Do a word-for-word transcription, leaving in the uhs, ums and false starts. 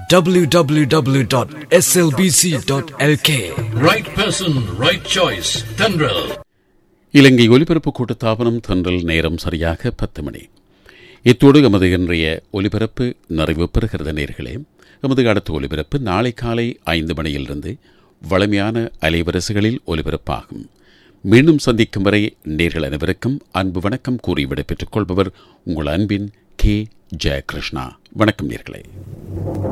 W W W dot S L B C dot L K. Right person, right choice. Tendril. இலங்கை ஒலிபரப்பு கூட்டுத்தாபனம் தென்றல். நேரம் சரியாக பத்து மணி. இத்தோடு எமது இன்றைய ஒலிபரப்பு நிறைவு பெறுகிறது. நேர்களே, எமது அடுத்த ஒலிபரப்பு நாளை காலை ஐந்து மணியிலிருந்து வளமையான அலைவரிசைகளில் ஒலிபரப்பாகும். மீண்டும் சந்திக்கும் வரை நேர்கள் அனைவருக்கும் அன்பு வணக்கம் கூறி விடைபெற்றுக் கொள்பவர் உங்கள் அன்பின் கே ஜெயகிருஷ்ணா. வணக்கம் நேர்களே.